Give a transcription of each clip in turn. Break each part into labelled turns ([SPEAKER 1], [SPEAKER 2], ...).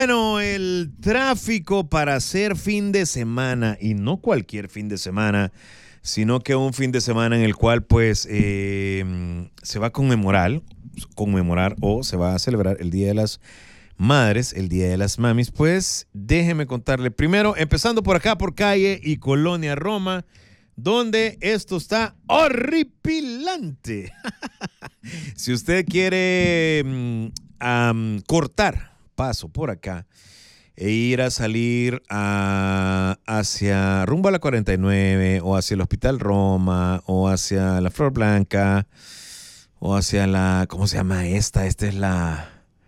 [SPEAKER 1] Bueno, el tráfico para hacer fin de semana, y no cualquier fin de semana, sino que un fin de semana en el cual pues se va a conmemorar o se va a celebrar el Día de las Madres, el Día de las Mamis. Pues déjeme contarle primero, empezando por acá, por Calle y Colonia Roma, donde esto está horripilante. Si usted quiere cortar paso por acá e ir a salir hacia rumbo a la 49 o hacia el Hospital Roma o hacia la Flor Blanca o hacia la, ¿cómo se llama esta? Esta es la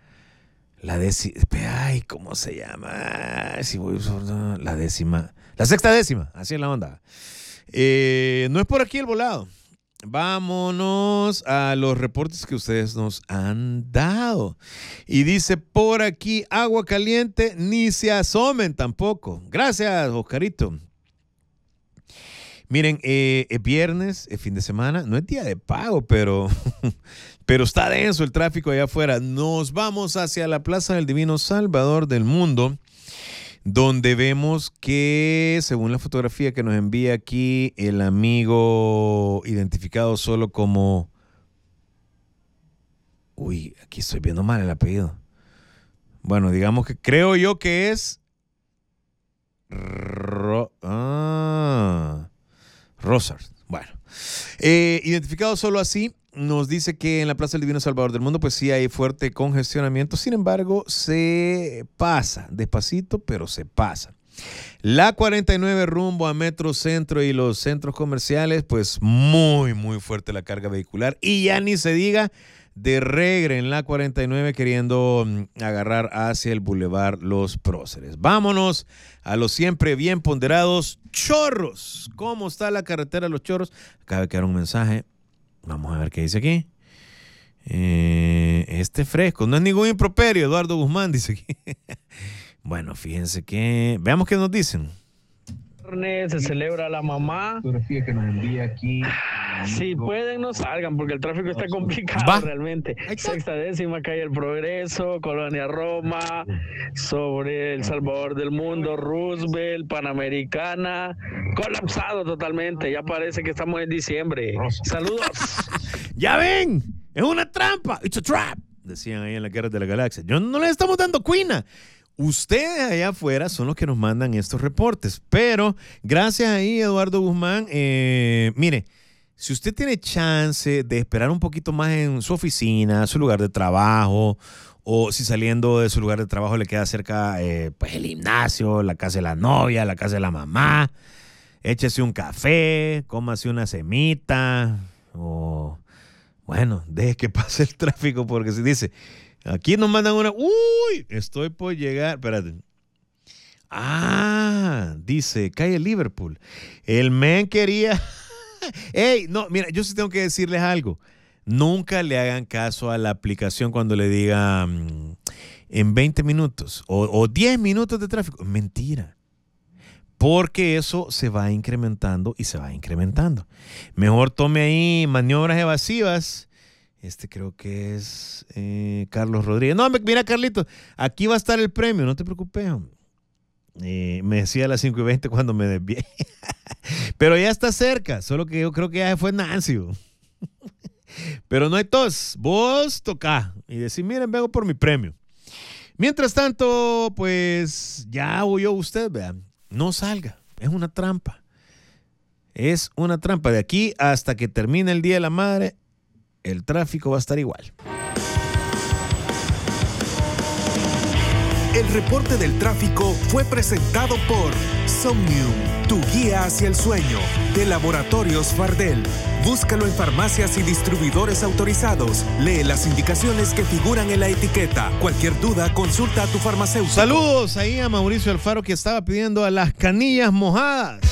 [SPEAKER 1] ay, ¿cómo se llama? Si voy, la sexta décima, así es la onda. No es por aquí el volado. Vámonos a los reportes que ustedes nos han dado. Y dice por aquí, agua caliente, ni se asomen tampoco. Gracias, Oscarito. Miren, es viernes, es fin de semana, no es día de pago, pero está denso el tráfico allá afuera. Nos vamos hacia la Plaza del Divino Salvador del Mundo, donde vemos que, según la fotografía que nos envía aquí el amigo identificado solo como... Uy, aquí estoy viendo mal el apellido. Bueno, digamos que creo yo que es... Rosard. Bueno, identificado solo así, nos dice que en la Plaza del Divino Salvador del Mundo pues sí hay fuerte congestionamiento, sin embargo se pasa, despacito, pero se pasa. La 49 rumbo a Metro Centro y los centros comerciales, pues muy fuerte la carga vehicular, y ya ni se diga de regre en la 49 queriendo agarrar hacia el Boulevard Los Próceres. Vámonos a los siempre bien ponderados Chorros. ¿Cómo está la carretera de Los Chorros? Acaba de quedar un mensaje. Vamos a ver qué dice aquí. Fresco. No es ningún improperio, Eduardo Guzmán dice aquí. Bueno, fíjense que... Veamos qué nos dicen.
[SPEAKER 2] Se celebra la mamá.
[SPEAKER 3] Fotografía que nos envía aquí.
[SPEAKER 2] Si pueden, no salgan porque el tráfico está complicado realmente. Sexta décima, calle El Progreso, Colonia Roma, sobre El Salvador del Mundo, Roosevelt, Panamericana, colapsado totalmente. Ya parece que estamos en diciembre. Saludos.
[SPEAKER 1] ¡Ya ven! ¡Es una trampa! ¡It's a trap! Decían ahí en la Guerra de la Galaxia. Yo no le estamos dando cuina. Ustedes allá afuera son los que nos mandan estos reportes. Pero gracias ahí, Eduardo Guzmán. Mire, si usted tiene chance de esperar un poquito más en su oficina, su lugar de trabajo, o si saliendo de su lugar de trabajo le queda cerca pues el gimnasio, la casa de la novia, la casa de la mamá, échese un café, cómase una semita, o bueno, deje que pase el tráfico, porque si dice, aquí nos mandan una, uy, estoy por llegar, espérate. Dice, calle Liverpool, el men quería... Ey, no, mira, yo sí tengo que decirles algo. Nunca le hagan caso a la aplicación cuando le diga en 20 minutos o 10 minutos de tráfico. Mentira. Porque eso se va incrementando y se va incrementando. Mejor tome ahí maniobras evasivas. Creo que es Carlos Rodríguez. No, mira, Carlitos, aquí va a estar el premio, no te preocupes, hombre. Me decía a las 5:20 cuando me desvié. Pero ya está cerca, solo que yo creo que ya fue Nancy. Pero no hay tos, vos tocá y decís, miren, vengo por mi premio. Mientras tanto, pues ya oyó usted, vean, no salga, es una trampa. Es una trampa. De aquí hasta que termine el Día de la Madre, el tráfico va a estar igual.
[SPEAKER 4] El reporte del tráfico fue presentado por Somnium, tu guía hacia el sueño, de Laboratorios Fardel. Búscalo en farmacias y distribuidores autorizados. Lee las indicaciones que figuran en la etiqueta. Cualquier duda, consulta a tu farmacéutico.
[SPEAKER 1] Saludos ahí a Mauricio Alfaro, que estaba pidiendo a las canillas mojadas.